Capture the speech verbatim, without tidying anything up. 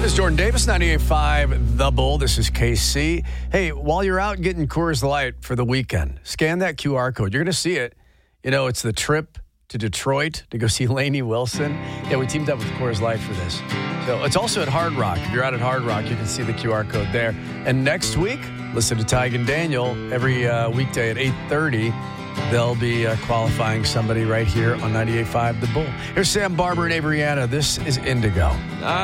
This is Jordan Davis, ninety-eight point five The Bull. This is K C. Hey, while you're out getting Coors Light for the weekend, scan that Q R code. You're going to see it. You know, it's the trip to Detroit to go see Lainey Wilson. Yeah, we teamed up with Coors Light for this. So it's also at Hard Rock. If you're out at Hard Rock, you can see the Q R code there. And next week, listen to Tig and Daniel every uh, weekday at eight thirty. They'll be uh, qualifying somebody right here on ninety-eight point five The Bull. Here's Sam Barber and Avery Anna. This is Indigo.